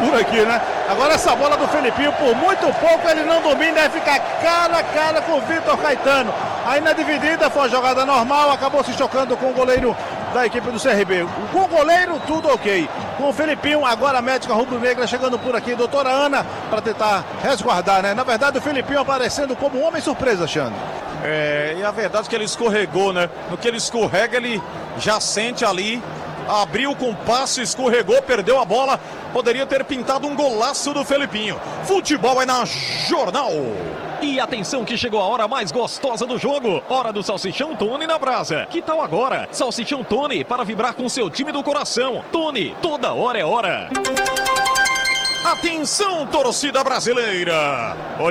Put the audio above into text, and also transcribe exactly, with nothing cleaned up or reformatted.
por aqui, né? Agora essa bola do Felipinho, por muito pouco ele não domina, deve ficar cara a cara com o Vitor Caetano. Aí na dividida foi uma jogada normal, acabou se chocando com o goleiro da equipe do C R B. Com o goleiro, tudo ok. Com o Felipinho, agora a médica rubro-negra chegando por aqui, doutora Ana, para tentar resguardar, né? Na verdade, o Felipinho aparecendo como um homem surpresa, Xande. É, e a verdade é que ele escorregou, né? No que ele escorrega, ele já sente ali, abriu com passo, escorregou, perdeu a bola. Poderia ter pintado um golaço do Felipinho. Futebol é na Jornal. E atenção que chegou a hora mais gostosa do jogo. Hora do Salsichão Tony na brasa. Que tal agora? Salsichão Tony para vibrar com seu time do coração. Tony, toda hora é hora. Atenção, torcida brasileira.